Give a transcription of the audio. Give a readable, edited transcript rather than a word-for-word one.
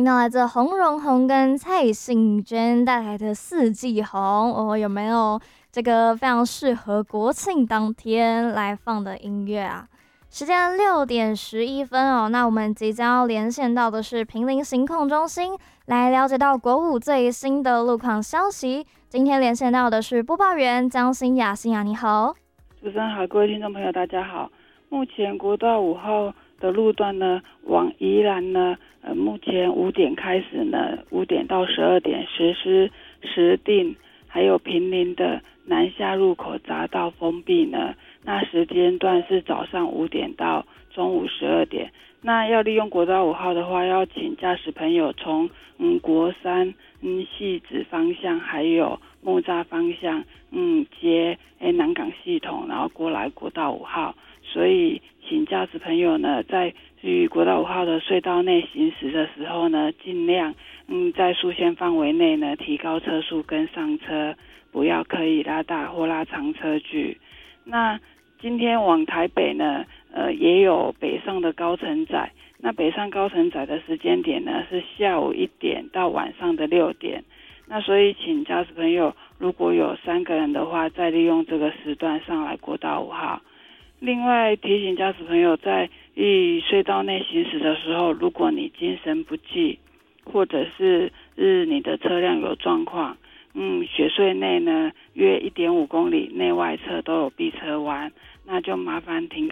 听到来自洪荣宏跟蔡幸娟带来的《四季红》有没有这个非常适合国庆当天来放的音乐啊？时间6:11那我们即将要连线到的是坪林行控中心，来了解到国五最新的路况消息。今天连线到的是播报员江欣雅，欣雅你好。 主持人好，各位听众朋友大家好。目前国道5号的路段呢，往宜兰呢，目前5点开始呢，5点到12点实施石碇还有坪林的南下入口匝道封闭呢。那时间段是早上5点到中午12点。那要利用国道5号的话，要请驾驶朋友从国三汐止方向还有木栅方向接南港系统，然后过来国道5号。所以请驾驶朋友呢，在于国道5号的隧道内行驶的时候呢，尽量在速限范围内呢提高车速跟上车，不要刻意拉大或拉长车距。那今天往台北呢，也有北上的高乘载。那北上高乘载的时间点呢，是下午1点到晚上的6点。那所以请驾驶朋友如果有3个人的话，再利用这个时段上来国道5号。另外提醒驾驶朋友，在隧道内行驶的时候，如果你精神不济，或者是你的车辆有状况，雪隧内呢约1.5公里内外侧都有避车弯，那就麻烦停